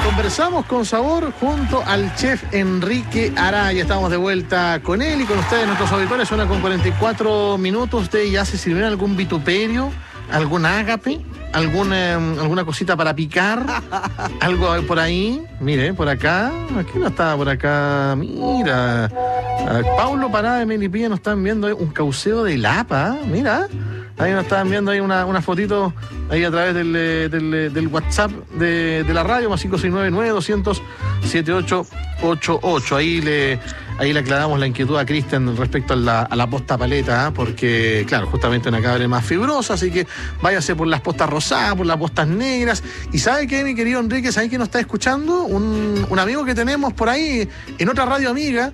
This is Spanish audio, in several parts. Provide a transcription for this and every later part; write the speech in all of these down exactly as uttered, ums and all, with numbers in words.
Conversamos con sabor junto al chef Enrique Araya. Estamos de vuelta con él y con ustedes, nuestros auditores. Suena con cuarenta y cuatro minutos. ¿Ustedes ya se sirvieron algún vituperio? ¿Algún ágape? ¿Alguna, alguna cosita para picar? ¿Algo por ahí? Mire, por acá. ¿Quién no estaba por acá? Mira. A Paulo Parada de Melipilla nos están viendo un cauceo de Lapa. Mira. Ahí nos estaban viendo ahí una, una fotito ahí a través del, del, del WhatsApp de, de la radio, más cinco seis nueve, nueve doscientos, setenta y ocho ochenta y ocho. Ahí le, ahí le aclaramos la inquietud a Cristian respecto a la, a la posta paleta, ¿eh? Porque, claro, justamente una cabra más fibrosa, así que váyase por las postas rosadas, por las postas negras. Y ¿sabe qué, mi querido Enrique? ¿Sabe quién nos está escuchando? Un, un amigo que tenemos por ahí en otra radio amiga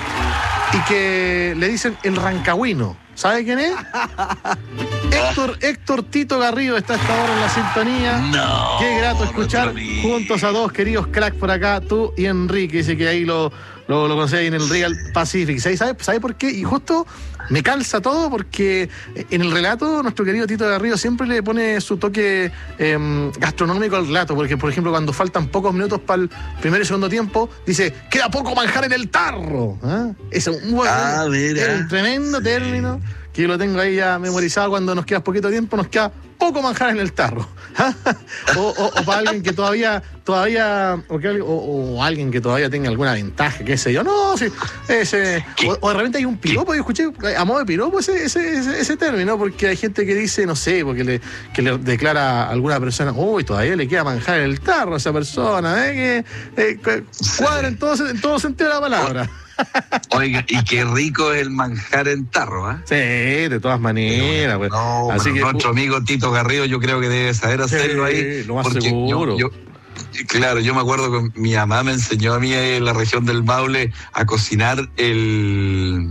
y que le dicen el Rancagüino. ¿Sabe quién es? Héctor, Héctor Tito Garrido está a esta hora en la sintonía. No, qué grato escuchar juntos a dos queridos cracks por acá, tú y Enrique. Dice que ahí lo, lo, lo conseguí en el Real Pacific. ¿Sabe, sabe, ¿Sabe por qué? Y justo me calza todo porque en el relato nuestro querido Tito Garrido siempre le pone su toque eh, gastronómico al relato. Porque, por ejemplo, cuando faltan pocos minutos para el primer y segundo tiempo, dice, queda poco manjar en el tarro. ¿Ah? Es un, buen, ah, es un tremendo sí. término que yo lo tengo ahí ya memorizado. Cuando nos queda poquito tiempo, nos queda poco manjar en el tarro. o, o, o para alguien que todavía, todavía o, que, o, o alguien que todavía tenga alguna ventaja, qué sé yo. No, sí, ese, o, o de repente hay un piropo, yo escuché a modo de piropo ese, ese, ese, ese término, porque hay gente que dice, no sé, porque le, que le declara a alguna persona, uy, todavía le queda manjar en el tarro a esa persona, ¿eh? que eh, cuadra en todo, en todo sentido de la palabra. Oiga, y qué rico es el manjar en tarro, ¿eh? Sí, de todas maneras. Pues. No, así que nuestro amigo Tito Garrido yo creo que debe saber hacerlo sí, ahí. Lo más seguro. Yo, yo, claro, yo me acuerdo que mi mamá me enseñó a mí en la región del Maule a cocinar el...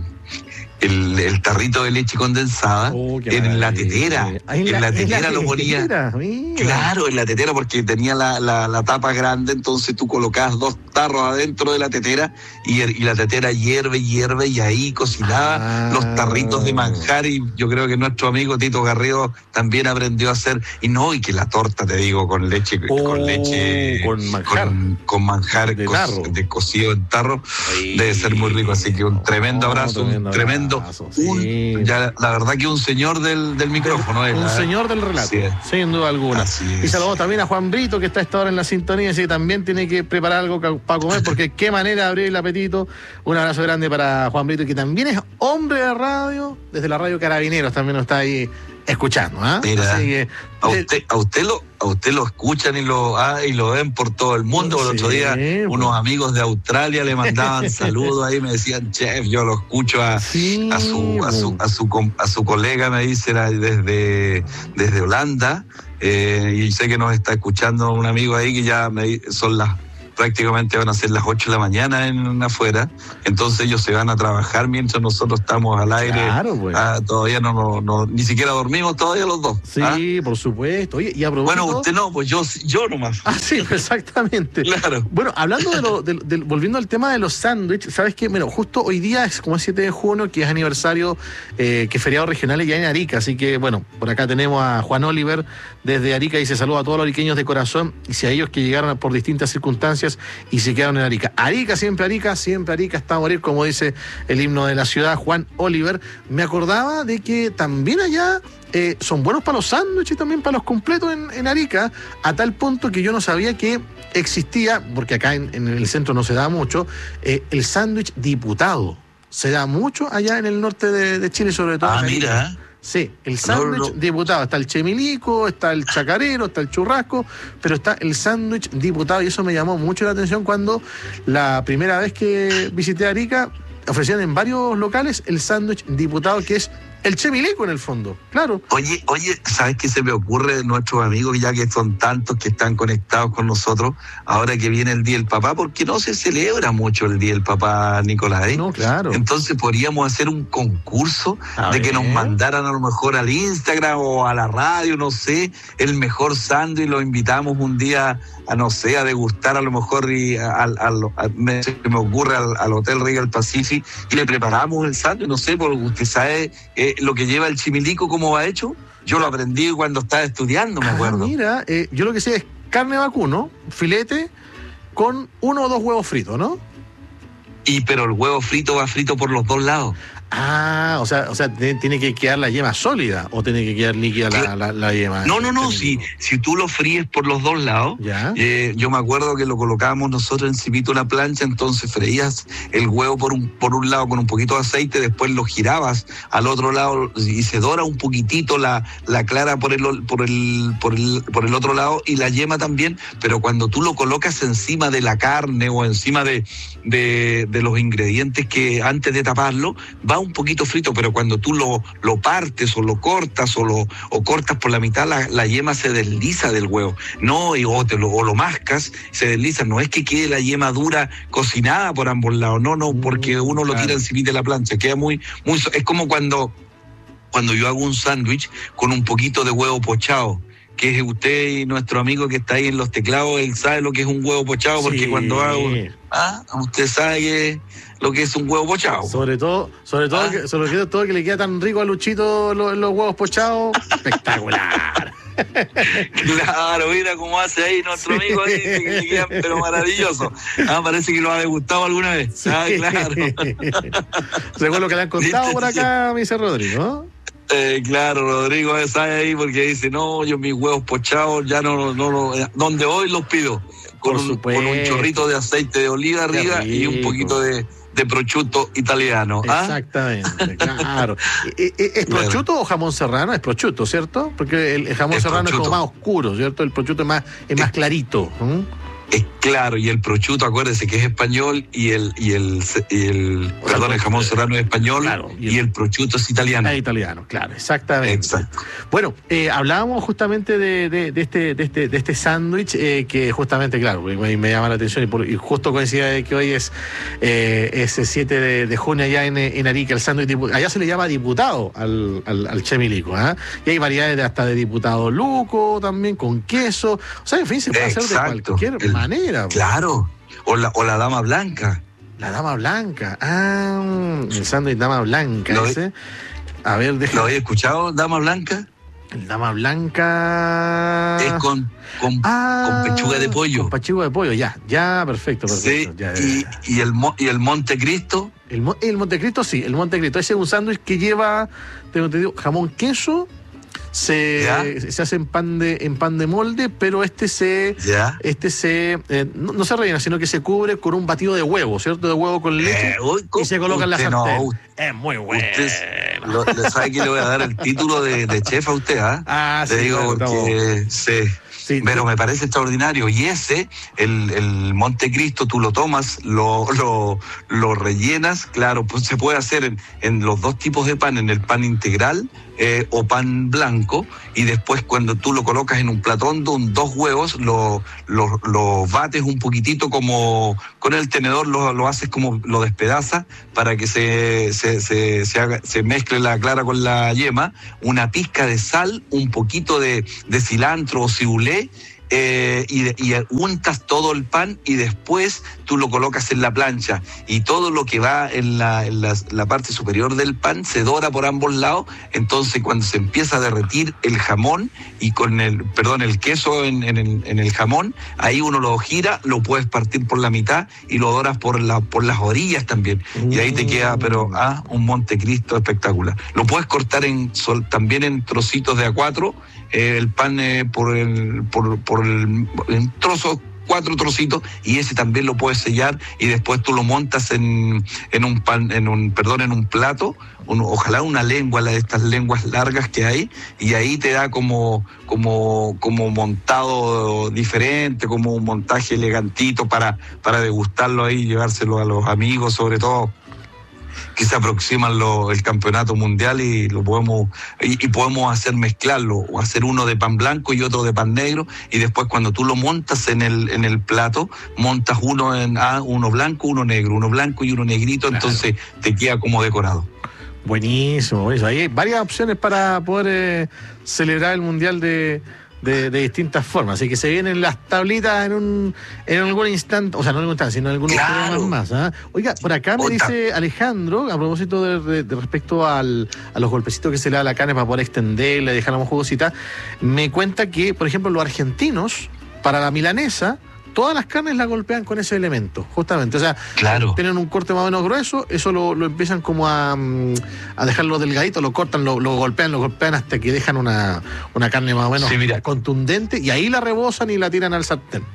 El, el tarrito de leche condensada oh, en la tetera. En la, en la tetera en la lo ponía. Tetera, claro, en la tetera, porque tenía la, la, la tapa grande, entonces tú colocabas dos tarros adentro de la tetera y, y la tetera hierve, hierve, y ahí cocinaba ah. los tarritos de manjar. Y yo creo que nuestro amigo Tito Garrido también aprendió a hacer. Y no, y que la torta, te digo, con leche, oh, con leche, con manjar, con, con manjar de, co- de cocido en tarro, sí. debe ser muy rico. Así que un tremendo oh, abrazo, tremendo un tremendo. Un, sí. ya, la verdad que un señor del, del micrófono. Un ¿eh? señor del relato, sí. sin duda alguna. Y saludamos también a Juan Brito, que está a esta hora en la sintonía, y que también tiene que preparar algo para comer, porque qué manera de abrir el apetito. Un abrazo grande para Juan Brito, que también es hombre de radio, desde la radio Carabineros también nos está ahí escuchando. ¿eh? Mira, Así que, a, usted, a, usted lo, a usted lo escuchan y lo, ah, y lo ven por todo el mundo. Sí, el otro día pues. unos amigos de Australia le mandaban saludos ahí, me decían, chef, yo lo escucho a, sí, a, su, a, su, a, su, a su colega, me dicen, desde, desde Holanda, eh, y sé que nos está escuchando un amigo ahí que ya me, son las prácticamente van a ser las ocho de la mañana en afuera, entonces ellos se van a trabajar mientras nosotros estamos al aire. Claro, pues. ah, todavía no, no, no, ni siquiera dormimos todavía los dos. Sí, ¿ah? por supuesto. Oye, y a bueno, usted no, pues yo, yo nomás. Ah, sí, exactamente. Claro. Bueno, hablando de lo, de, de, volviendo al tema de los sándwiches, ¿sabes qué? Bueno, justo hoy día es como el siete de junio, que es aniversario, eh, que es feriado regional ya en Arica, así que bueno, por acá tenemos a Juan Oliver desde Arica y se saluda a todos los ariqueños de corazón, y si a ellos que llegaron por distintas circunstancias y se quedaron en Arica. Arica, siempre Arica, siempre Arica hasta morir, como dice el himno de la ciudad, Juan Oliver. Me acordaba de que también allá eh, son buenos para los sándwiches y también para los completos en, en Arica, a tal punto que yo no sabía que existía, porque acá en, en el centro no se da mucho, eh, el sándwich diputado. Se da mucho allá en el norte de, de Chile, sobre todo. Ah, mira. Sí, el sándwich no, no. diputado. Está el chemilico, está el chacarero, está el churrasco, pero está el sándwich diputado, y eso me llamó mucho la atención cuando la primera vez que visité Arica ofrecían en varios locales el sándwich diputado, que es el chemilico en el fondo, claro. Oye, oye, ¿sabes qué se me ocurre de nuestros amigos, ya que son tantos que están conectados con nosotros, ahora que viene el Día del Papá? Porque no se celebra mucho el Día del Papá, Nicolás, ¿eh? No, claro. Entonces podríamos hacer un concurso a de ver. que nos mandaran a lo mejor al Instagram o a la radio, no sé, el mejor sándwich, lo invitamos un día a, no sé, a degustar a lo mejor, y a, a, a, a, me, me ocurre al, al Hotel Regal Pacific, y le preparamos el sándwich, no sé, porque usted sabe eh, lo que lleva el chimilico, cómo va hecho. Yo lo aprendí cuando estaba estudiando, me acuerdo. Ah, mira, eh, yo lo que sé es carne vacuno, filete, con uno o dos huevos fritos, ¿no? Y pero el huevo frito va frito por los dos lados. Ah, o sea, o sea, tiene que quedar la yema sólida o tiene que quedar líquida la, la, la yema. No, no, no, si, si tú lo fríes por los dos lados, eh, yo me acuerdo que lo colocábamos nosotros encimita una plancha, entonces freías el huevo por un, por un lado con un poquito de aceite, después lo girabas al otro lado y se dora un poquitito la, la clara por el, por el, por el, por el otro lado y la yema también, pero cuando tú lo colocas encima de la carne o encima de, de, de los ingredientes que antes de taparlo, va un poquito frito, pero cuando tú lo, lo partes o lo cortas o lo o cortas por la mitad, la, la yema se desliza del huevo, no, y, o, te lo, o lo mascas, se desliza, no es que quede la yema dura cocinada por ambos lados, no, no, porque uno lo tira encima de la plancha, queda muy, muy, es como cuando, cuando yo hago un sándwich con un poquito de huevo pochado, que es usted y nuestro amigo que está ahí en los teclados, él sabe lo que es un huevo pochado, porque sí. Cuando hago, ah, usted sabe que lo que es un huevo pochado. Sobre todo, sobre todo, ah. que, sobre todo, todo que le queda tan rico a Luchito los, los huevos pochados, espectacular. Claro, mira cómo hace ahí nuestro sí. amigo ahí, que le quedan, pero maravilloso. Ah, parece que lo ha degustado alguna vez. Sí. Ah, claro. Según lo que le han contado por acá, me dice Rodrigo, ¿no? Eh, claro, Rodrigo sabe ahí porque dice, no, yo mis huevos pochados ya no, no, no, donde voy los pido. Con un, con un chorrito de aceite de oliva arriba y un poquito de, de prosciutto italiano. ¿Ah? Exactamente, claro. ¿Es prosciutto claro. o jamón serrano? Es prosciutto, ¿cierto? Porque el, el jamón es serrano prosciutto. Es como más oscuro, ¿cierto? El prosciutto es más, es más clarito. ¿Mm? Es claro, y el prosciutto, acuérdese que es español y el, y el, y el o perdón, el jamón serrano es español, claro, y, el, y el prosciutto es italiano. Es italiano, claro, exactamente. Exacto. Bueno, eh, hablábamos justamente de, de, de este, de este, de este sándwich eh, que justamente, claro, me, me llama la atención y, por, y justo coincide de que hoy es eh, ese siete de, de junio allá en, en Arica, el sándwich, allá se le llama diputado al, al, al Che Milico, ¿eh? Y hay variedades de, hasta de diputado luco también, con queso, o sea, en fin, se puede Exacto. hacer de cualquier el, manera. Claro, o la, o la dama blanca. La dama blanca, ah, el sándwich dama blanca ¿Lo ese. A ver, déjame. ¿Lo habéis escuchado, dama blanca? El dama blanca... Es con, con, ah, con pechuga de pollo. Con pechuga de pollo, ya, ya, perfecto, perfecto. Sí, ya, ya, y, ya. y, el, y el Montecristo. El, el Montecristo, sí, el Montecristo. Ese es un sándwich que lleva, tengo entendido, jamón, queso... Se, se hace en pan de en pan de molde, pero este se ¿Ya? este se eh, no, no se rellena, sino que se cubre con un batido de huevo, ¿cierto? De huevo con leche eh, uy, y se coloca en la sartén. No, es muy bueno. Usted lo, le sabe que le voy a dar el título de, de chef a usted, ¿ah? Ah, Te sí, digo claro, porque sí. Sí, pero sí. Me parece extraordinario. Y ese, el, el Montecristo, tú lo tomas, lo, lo, lo rellenas, claro, pues se puede hacer en, en los dos tipos de pan, en el pan integral eh, o pan blanco, y después cuando tú lo colocas en un plato hondo, un, dos huevos, lo, lo, lo bates un poquitito como con el tenedor, lo, lo haces como, lo despedazas para que se, se, se, se, haga, se mezcle la clara con la yema, una pizca de sal, un poquito de, de cilantro o cibulet, Eh, y, y untas todo el pan y después tú lo colocas en la plancha y todo lo que va en la, en la, la parte superior del pan se dora por ambos lados. Entonces cuando se empieza a derretir el jamón y con el, perdón, el queso en, en, el, en el jamón, ahí uno lo gira, lo puedes partir por la mitad y lo doras por, la, por las orillas también. Y ahí te queda, pero ah, un Montecristo espectacular. Lo puedes cortar en sol, también en trocitos de a cuatro, eh, el pan eh, por el por, por el en trozos, cuatro trocitos, y ese también lo puedes sellar y después tú lo montas en, en un pan, en un, perdón, en un plato, un, ojalá una lengua, la de estas lenguas largas que hay, y ahí te da como, como, como montado diferente, como un montaje elegantito para, para degustarlo ahí, llevárselo a los amigos, sobre todo que se aproximan lo, el campeonato mundial y lo podemos y, y podemos hacer mezclarlo o hacer uno de pan blanco y otro de pan negro, y después cuando tú lo montas en el en el plato montas uno en ah, uno blanco, uno negro, uno blanco y uno negrito, claro. Entonces te queda como decorado. Buenísimo, buenísimo. Ahí hay varias opciones para poder eh, celebrar el mundial de De, de distintas formas, así que se vienen las tablitas en un en algún instante, o sea, no en algún instante, sino en algunos claro. programas más. ¿eh? Oiga, por acá me Otra. dice Alejandro, a propósito de, de, de respecto al, a los golpecitos que se le da a la carne para poder extenderla y dejarla más jugosita, me cuenta que, por ejemplo, los argentinos, para la milanesa, todas las carnes las golpean con ese elemento, justamente. O sea, claro. tienen un corte más o menos grueso, eso lo, lo empiezan como a, a dejarlo delgadito, lo cortan, lo, lo golpean, lo golpean hasta que dejan una, una carne más o menos sí, mira. contundente, y ahí la rebosan y la tiran al sartén.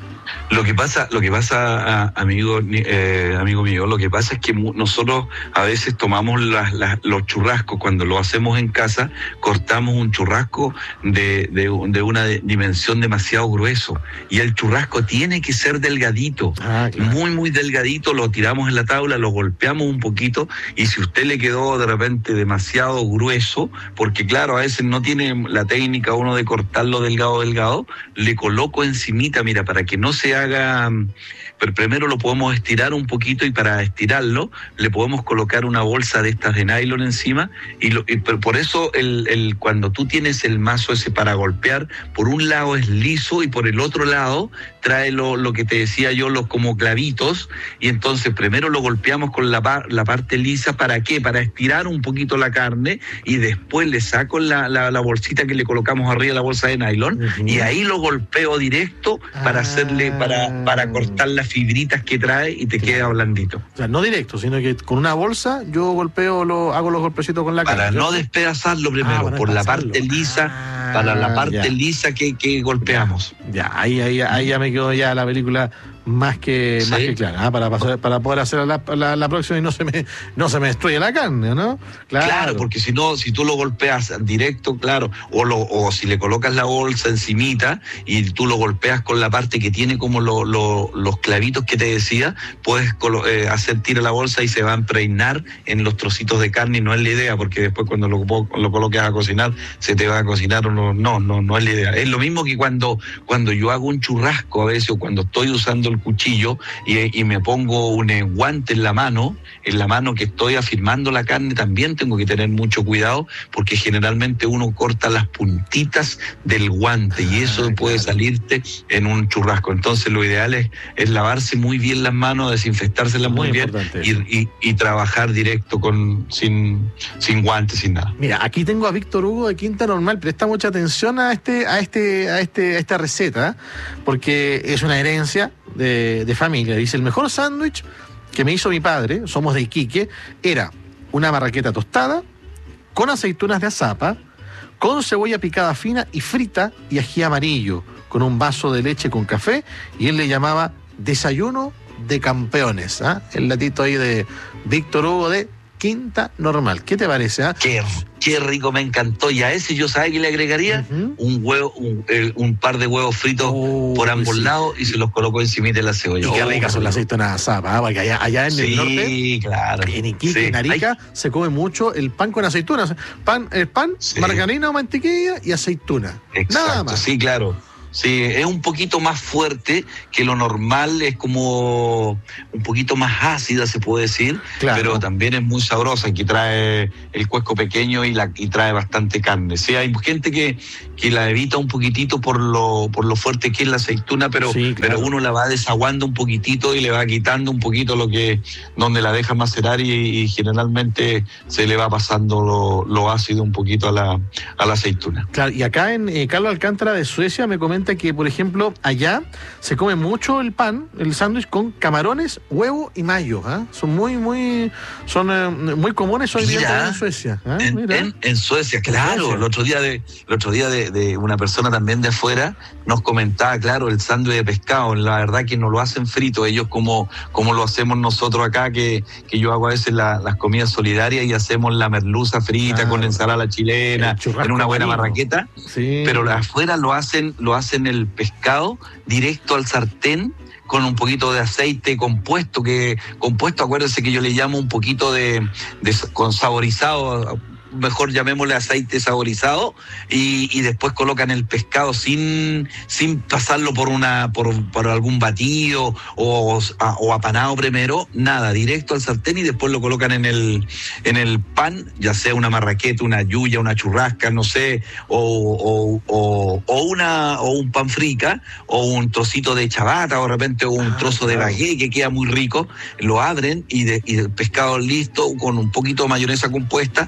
Lo que pasa, lo que pasa, amigo, eh, amigo mío, lo que pasa es que nosotros a veces tomamos las, las, los churrascos, cuando lo hacemos en casa, cortamos un churrasco de, de, de una dimensión demasiado grueso, y el churrasco tiene que ser delgadito, ah, claro. muy, muy delgadito, lo tiramos en la tabla, lo golpeamos un poquito, y si usted le quedó de repente demasiado grueso, porque claro, a veces no tiene la técnica uno de cortarlo delgado, delgado, le coloco encimita, mira, para que no se haga, pero primero lo podemos estirar un poquito, y para estirarlo le podemos colocar una bolsa de estas de nylon encima, y, lo, y por eso el, el, cuando tú tienes el mazo ese para golpear, por un lado es liso y por el otro lado trae lo, lo que te decía yo, los como clavitos, y entonces primero lo golpeamos con la, par, la parte lisa. ¿Para qué? Para estirar un poquito la carne, y después le saco la, la, la bolsita que le colocamos arriba, la bolsa de nylon, uh-huh. y ahí lo golpeo directo para ah. hacerle, para, para cortar las fibritas que trae, y te claro. queda blandito. O sea, no directo, sino que con una bolsa yo golpeo, lo, hago los golpecitos con la para carne. Para no despedazarlo primero, ah, por la parte lisa, ah, para la parte ya. lisa que, que golpeamos. Ya, ya ahí, ahí, ahí ya me quedó ya la película más que, sí. más que clara, ¿eh? para, pasar, para poder hacer la, la, la próxima y no se me no se me destruye la carne, ¿no? Claro, claro, porque si no, si tú lo golpeas directo, claro, o lo o si le colocas la bolsa encimita y tú lo golpeas con la parte que tiene como lo, lo, los clavitos que te decía, puedes colo, eh, hacer tira la bolsa y se va a impregnar en los trocitos de carne, y no es la idea, porque después cuando lo, lo coloques a cocinar, se te va a cocinar o no, no, no, no es la idea. Es lo mismo que cuando, cuando yo hago un churrasco a veces, o cuando estoy usando el cuchillo y, y me pongo un guante en la mano, en la mano que estoy afirmando la carne, también tengo que tener mucho cuidado, porque generalmente uno corta las puntitas del guante, y eso ah, puede claro. salirte en un churrasco. Entonces lo ideal es, es lavarse muy bien las manos, desinfectárselas muy, muy bien y, y, y trabajar directo con sin, sin guantes, sin nada. Mira, aquí tengo a Víctor Hugo de Quinta Normal. Presta mucha atención a este, a este, a este, a esta receta, porque es una herencia de, de familia. Dice: el mejor sándwich que me hizo mi padre, somos de Iquique, era una marraqueta tostada con aceitunas de azapa, con cebolla picada fina y frita, y ají amarillo, con un vaso de leche con café, y él le llamaba desayuno de campeones. ¿eh? El latito ahí de Víctor Hugo de Quinta Normal. ¿Qué te parece? ¿eh? Qué, qué rico, me encantó. Y a ese yo, ¿sabes qué le agregaría? Uh-huh. Un huevo, un, eh, un par de huevos fritos oh, por ambos sí. lados, y se los coloco encima de la cebolla. Y qué oh, ricas son las aceitunas azapa, ¿eh? Porque allá, allá en sí, el norte, claro. en Iquique, sí. en Arica, Ay. se come mucho el pan con aceitunas. Pan, el pan, sí. margarina o mantequilla y aceituna. Exacto, nada más. Sí, claro. Sí, es un poquito más fuerte que lo normal, es como un poquito más ácida, se puede decir, claro. pero también es muy sabrosa, que trae el cuesco pequeño y, la, y trae bastante carne. Sí, hay gente que, que la evita un poquitito por lo, por lo fuerte que es la aceituna, pero, sí, claro. pero uno la va desaguando un poquitito y le va quitando un poquito lo que, donde la deja macerar, y, y generalmente se le va pasando lo, lo ácido un poquito a la, a la aceituna. Claro, y acá en eh, Carlos Alcántara de Suecia me comenta que, por ejemplo, allá se come mucho el pan, el sándwich con camarones, huevo y mayo. ¿eh? Son muy, muy, son eh, muy comunes hoy día en Suecia. ¿eh? En, Mira. En, en Suecia, claro. En Suecia. El otro día, de, el otro día de, de una persona también de afuera nos comentaba, claro, el sándwich de pescado. La verdad que no lo hacen frito, ellos como, como lo hacemos nosotros acá, que, que yo hago a veces la, las comidas solidarias y hacemos la merluza frita claro. con ensalada chilena, en una buena marino. marraqueta. Sí. Pero afuera lo hacen, lo hacen el pescado directo al sartén con un poquito de aceite compuesto, que compuesto, acuérdense que yo le llamo un poquito de, de con saborizado, mejor llamémosle aceite saborizado, y, y después colocan el pescado sin, sin pasarlo por una por, por algún batido o, a, o apanado primero, nada, directo al sartén, y después lo colocan en el en el pan, ya sea una marraqueta, una yuya, una churrasca, no sé, o, o, o, o una o un pan frica, o un trocito de chabata, o de repente un ah, trozo claro. de baguette que queda muy rico, lo abren y, de, y el pescado listo con un poquito de mayonesa compuesta, en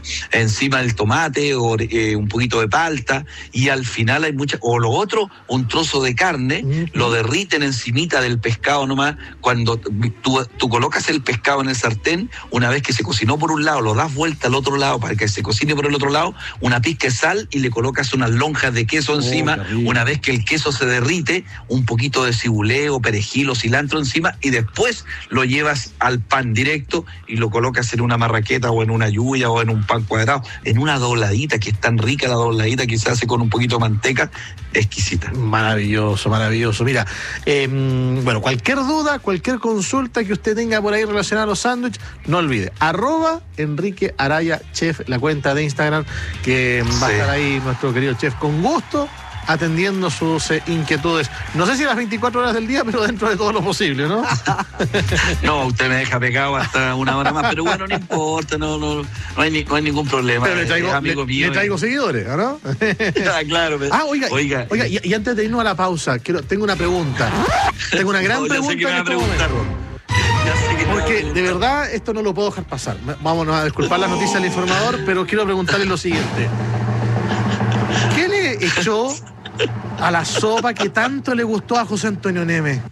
encima del tomate o eh, un poquito de palta, y al final hay mucha, o lo otro, un trozo de carne, uh-huh. lo derriten encimita del pescado nomás. Cuando tú, tú colocas el pescado en el sartén, una vez que se cocinó por un lado, lo das vuelta al otro lado para que se cocine por el otro lado, una pizca de sal y le colocas unas lonjas de queso encima. Oh, una vez que el queso se derrite, un poquito de cibuleo, perejil o cilantro encima, y después lo llevas al pan directo y lo colocas en una marraqueta o en una lluvia o en un pan cuadrado, en una dobladita, que es tan rica la dobladita que se hace con un poquito de manteca, exquisita. Maravilloso, maravilloso. Mira, eh, bueno, cualquier duda, cualquier consulta que usted tenga por ahí relacionada a los sándwiches, no olvide, arroba Enrique Araya Chef, la cuenta de Instagram, que va sí. a estar ahí nuestro querido chef con gusto, atendiendo sus eh, inquietudes. No sé si las veinticuatro horas del día, pero dentro de todo lo posible, ¿no? No, usted me deja pegado hasta una hora más, pero bueno, no importa, no, no, no, hay, ni, no hay ningún problema. Pero le traigo, amigo le, mío, le traigo seguidores, ¿no? Ah, claro. Pero, ah, oiga, oiga, oiga y, y antes de irnos a la pausa, quiero, tengo una pregunta. Tengo una gran no, pregunta que en este momento. Porque de verdad esto no lo puedo dejar pasar. Vámonos a disculpar oh. la noticia del informador, pero quiero preguntarle lo siguiente. ¿Qué le echó a la sopa que tanto le gustó a José Antonio Neme?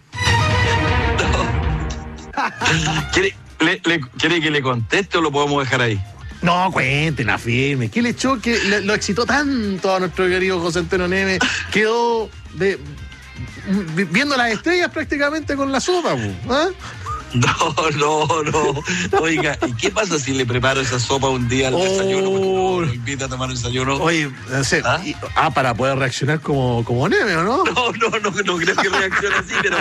No. ¿Quiere, le, le, ¿Quiere que le conteste o lo podemos dejar ahí? No, cuéntenla firme. ¿Qué le echó que le, lo excitó tanto a nuestro querido José Antonio Neme? Quedó de, viendo las estrellas prácticamente con la sopa, ¿eh? No, no, no. Oiga, ¿y qué pasa si le preparo esa sopa un día al oh. desayuno? Porque lo invita a tomar el desayuno. Oye, no sé, ¿Ah? Y, ah, para poder reaccionar como, como Neme, ¿o no? No, no, no, no creo que reaccione así, pero...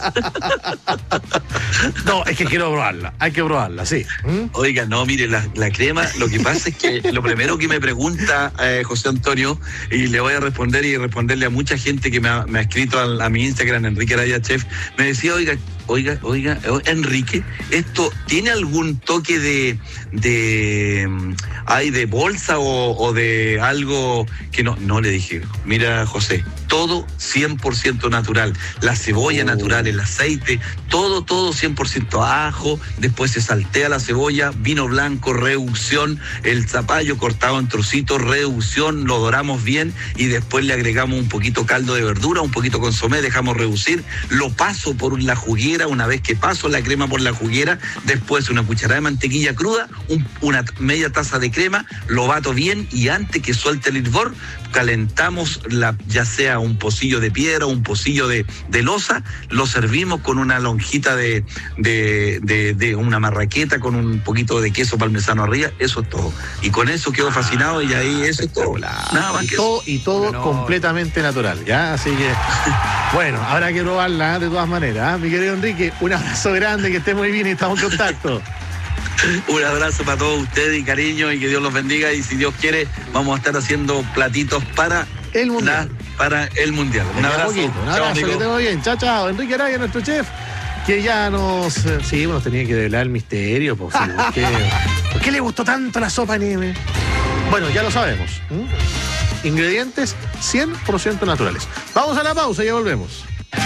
No, es que quiero probarla, hay que probarla, sí. ¿Mm? Oiga, no, mire, la, la crema, lo que pasa es que lo primero que me pregunta eh, José Antonio, y le voy a responder y responderle a mucha gente que me ha, me ha escrito a, a mi Instagram, Enrique Araya Chef, me decía, oiga, Oiga, oiga, Enrique, ¿esto tiene algún toque de, de, ay, de bolsa o, o de algo que no? No, le dije, mira, José, todo cien por ciento natural, la cebolla oh. natural, el aceite, todo, todo cien por ciento ajo, después se saltea la cebolla, vino blanco, reducción, el zapallo cortado en trocitos, reducción, lo doramos bien y después le agregamos un poquito caldo de verdura, un poquito consomé, dejamos reducir, lo paso por la juguera. Una vez que paso la crema por la juguera, después una cucharada de mantequilla cruda, un, una media taza de crema, lo bato bien y antes que suelte el hervor, calentamos la, ya sea un pocillo de piedra o un pocillo de, de loza, lo servimos con una lonjita de, de, de, de una marraqueta con un poquito de queso parmesano arriba, eso es todo. Y con eso quedo fascinado y ahí eso es todo. Nada más que todo, eso. Y todo bueno, completamente natural, ¿ya? Así que, bueno, habrá que probarla de todas maneras, ¿eh? Mi querido Enrique, un abrazo grande, que esté muy bien y estamos en contacto. Un abrazo para todos ustedes y cariño, y que Dios los bendiga, y si Dios quiere vamos a estar haciendo platitos para el mundial. La, para el mundial. Un abrazo. Poquito, un abrazo, chao, que esté muy bien. Chao, chao. Enrique Araya, nuestro chef, que ya nos... Sí, nos tenía que develar el misterio. Pues, sí, ¿por, qué, ¿Por qué le gustó tanto la sopa Neme? Bueno, ya lo sabemos. ¿Mm? Ingredientes cien por ciento naturales. Vamos a la pausa y ya volvemos.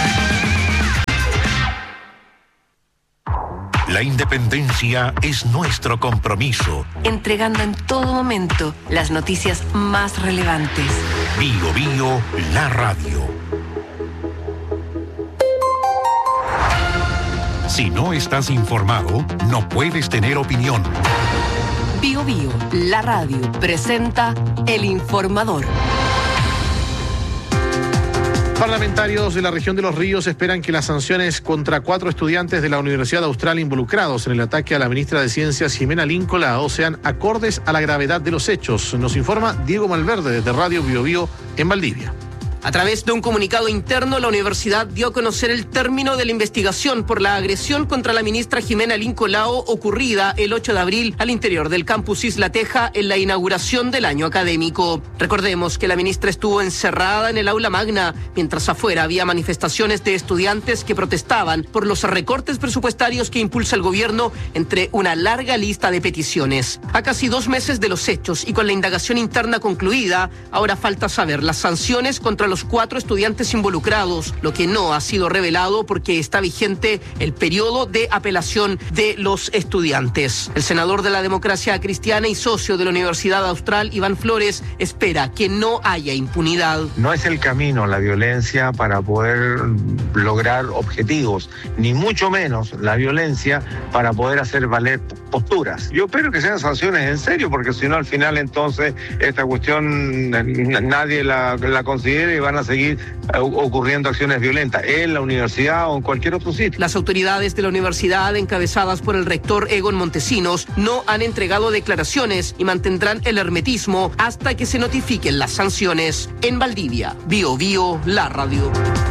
La independencia es nuestro compromiso. Entregando en todo momento las noticias más relevantes. Bio Bio, la radio. Si no estás informado, no puedes tener opinión. Bio Bio, la radio, presenta El Informador. Parlamentarios de la región de Los Ríos esperan que las sanciones contra cuatro estudiantes de la Universidad Austral involucrados en el ataque a la ministra de Ciencias, Jimena Lincolao, sean acordes a la gravedad de los hechos. Nos informa Diego Malverde desde Radio Bio Bio en Valdivia. A través de un comunicado interno, la universidad dio a conocer el término de la investigación por la agresión contra la ministra Jimena Lincolao ocurrida el ocho de abril al interior del campus Isla Teja en la inauguración del año académico. Recordemos que la ministra estuvo encerrada en el aula magna, mientras afuera había manifestaciones de estudiantes que protestaban por los recortes presupuestarios que impulsa el gobierno, entre una larga lista de peticiones. A casi dos meses de los hechos y con la indagación interna concluida, ahora falta saber las sanciones contra los cuatro estudiantes involucrados, lo que no ha sido revelado porque está vigente el periodo de apelación de los estudiantes. El senador de la Democracia Cristiana y socio de la Universidad Austral, Iván Flores, espera que no haya impunidad. No es el camino la violencia para poder lograr objetivos, ni mucho menos la violencia para poder hacer valer posturas. Yo espero que sean sanciones en serio, porque si no al final entonces esta cuestión nadie la, la considera y van a seguir ocurriendo acciones violentas en la universidad o en cualquier otro sitio. Las autoridades de la universidad, encabezadas por el rector Egon Montesinos, no han entregado declaraciones y mantendrán el hermetismo hasta que se notifiquen las sanciones. En Valdivia, Bio Bio, la radio.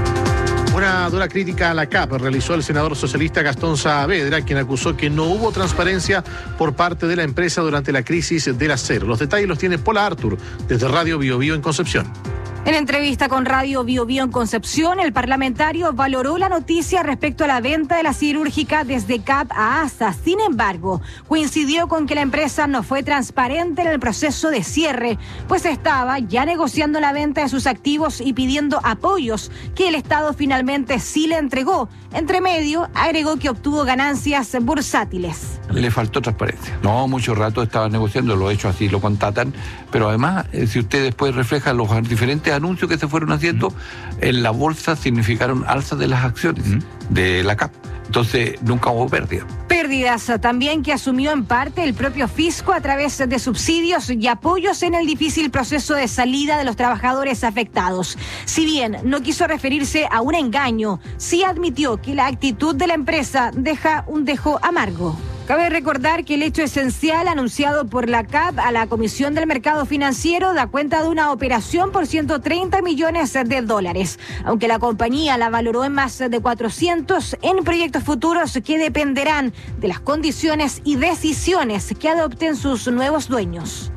Una dura crítica a la C A P realizó el senador socialista Gastón Saavedra, quien acusó que no hubo transparencia por parte de la empresa durante la crisis del acero. Los detalles los tiene Paula Artur, desde Radio Bio Bio en Concepción. En entrevista con Radio Bio Bio en Concepción, el parlamentario valoró la noticia respecto a la venta de la siderúrgica desde C A P a ASA. Sin embargo, coincidió con que la empresa no fue transparente en el proceso de cierre, pues estaba ya negociando la venta de sus activos y pidiendo apoyos que el Estado finalmente sí le entregó. Entre medio, agregó que obtuvo ganancias bursátiles. Le faltó transparencia. No, mucho rato estaba negociando, lo hecho así, lo contatan, pero además, eh, si usted después refleja los diferentes anuncios que se fueron haciendo, uh-huh. en la bolsa significaron alza de las acciones uh-huh. de la C A P. Entonces, nunca hubo pérdida. Pérdidas también que asumió en parte el propio fisco a través de subsidios y apoyos en el difícil proceso de salida de los trabajadores afectados. Si bien no quiso referirse a un engaño, sí admitió que la actitud de la empresa deja un dejo amargo. Cabe recordar que el hecho esencial anunciado por la C A P a la Comisión del Mercado Financiero da cuenta de una operación por ciento treinta millones de dólares, aunque la compañía la valoró en más de cuatrocientos en proyectos futuros que dependerán de las condiciones y decisiones que adopten sus nuevos dueños.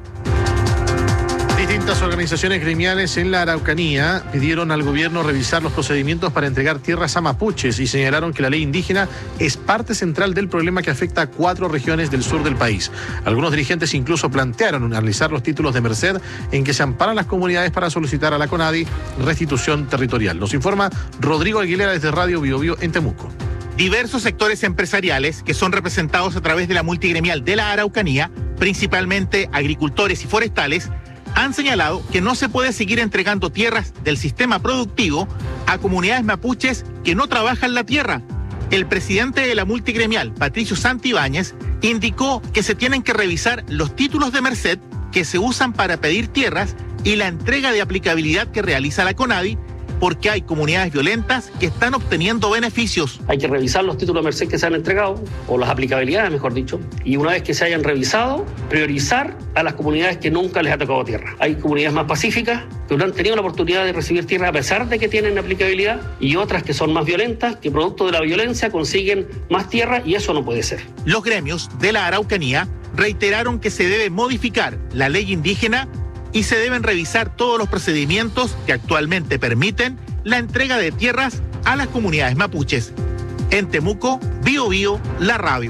Distintas organizaciones gremiales en la Araucanía pidieron al gobierno revisar los procedimientos para entregar tierras a mapuches y señalaron que la ley indígena es parte central del problema que afecta a cuatro regiones del sur del país. Algunos dirigentes incluso plantearon analizar los títulos de merced en que se amparan las comunidades para solicitar a la CONADI restitución territorial. Nos informa Rodrigo Aguilera desde Radio Bio Bio en Temuco. Diversos sectores empresariales que son representados a través de la multigremial de la Araucanía, principalmente agricultores y forestales, han señalado que no se puede seguir entregando tierras del sistema productivo a comunidades mapuches que no trabajan la tierra. El presidente de la multigremial, Patricio Santibáñez, indicó que se tienen que revisar los títulos de merced que se usan para pedir tierras y la entrega de aplicabilidad que realiza la CONADI, porque hay comunidades violentas que están obteniendo beneficios. Hay que revisar los títulos de merced que se han entregado, o las aplicabilidades, mejor dicho, y una vez que se hayan revisado, priorizar a las comunidades que nunca les ha tocado tierra. Hay comunidades más pacíficas que no han tenido la oportunidad de recibir tierra a pesar de que tienen aplicabilidad, y otras que son más violentas, que producto de la violencia consiguen más tierra, y eso no puede ser. Los gremios de la Araucanía reiteraron que se debe modificar la ley indígena y se deben revisar todos los procedimientos que actualmente permiten la entrega de tierras a las comunidades mapuches. En Temuco, Bio Bio, la radio.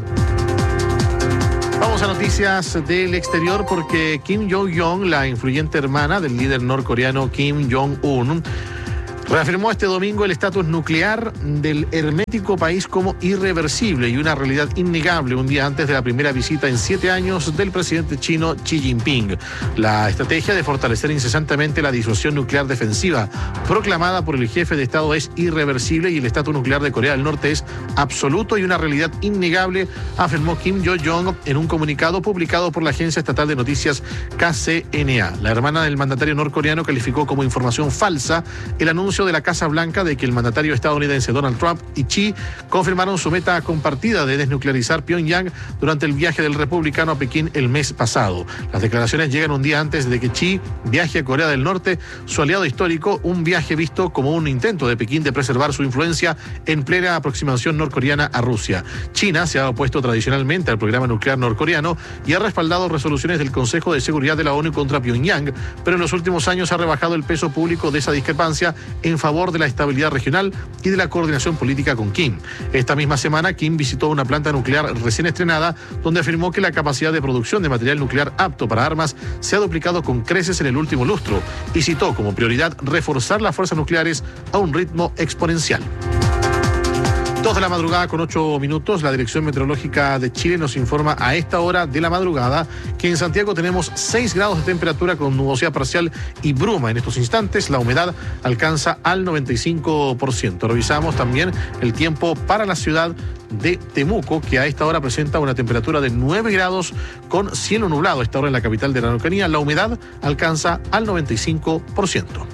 Vamos a noticias del exterior porque Kim Jong-un, la influyente hermana del líder norcoreano Kim Jong-un, reafirmó este domingo el estatus nuclear del hermético país como irreversible y una realidad innegable un día antes de la primera visita en siete años del presidente chino Xi Jinping. La estrategia de fortalecer incesantemente la disuasión nuclear defensiva proclamada por el jefe de Estado es irreversible y el estatus nuclear de Corea del Norte es absoluto y una realidad innegable, afirmó Kim Jong-un en un comunicado publicado por la agencia estatal de noticias K C N A. La hermana del mandatario norcoreano calificó como información falsa el anuncio de la Casa Blanca de que el mandatario estadounidense Donald Trump y Xi confirmaron su meta compartida de desnuclearizar Pyongyang durante el viaje del republicano a Pekín el mes pasado. Las declaraciones llegan un día antes de que Xi viaje a Corea del Norte, su aliado histórico, un viaje visto como un intento de Pekín de preservar su influencia en plena aproximación norcoreana a Rusia. China se ha opuesto tradicionalmente al programa nuclear norcoreano y ha respaldado resoluciones del Consejo de Seguridad de la ONU contra Pyongyang, pero en los últimos años ha rebajado el peso público de esa discrepancia en favor de la estabilidad regional y de la coordinación política con Kim. Esta misma semana, Kim visitó una planta nuclear recién estrenada, donde afirmó que la capacidad de producción de material nuclear apto para armas se ha duplicado con creces en el último lustro y citó como prioridad reforzar las fuerzas nucleares a un ritmo exponencial. Dos de la madrugada con ocho minutos, la Dirección Meteorológica de Chile nos informa a esta hora de la madrugada que en Santiago tenemos seis grados de temperatura con nubosidad parcial y bruma. En estos instantes la humedad alcanza al noventa y cinco por ciento. Revisamos también el tiempo para la ciudad de Temuco, que a esta hora presenta una temperatura de nueve grados con cielo nublado. A esta hora en la capital de la Araucanía la humedad alcanza al noventa y cinco por ciento.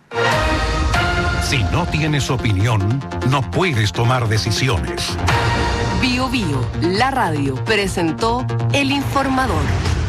Si no tienes opinión, no puedes tomar decisiones. Bio Bio, la radio, presentó El Informador.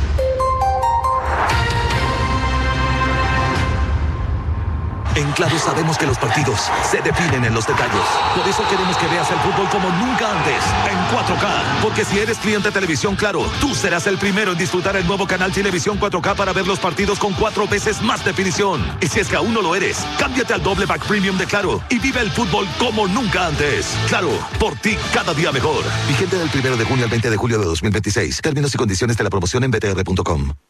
En Claro sabemos que los partidos se definen en los detalles. Por eso queremos que veas el fútbol como nunca antes, en cuatro K. Porque si eres cliente de Televisión Claro, tú serás el primero en disfrutar el nuevo canal Televisión cuatro K para ver los partidos con cuatro veces más definición. Y si es que aún no lo eres, cámbiate al doble pack premium de Claro y vive el fútbol como nunca antes. Claro, por ti cada día mejor. Vigente del primero de junio al veinte de julio de dos mil veintiséis. Términos y condiciones de la promoción en b t r punto com.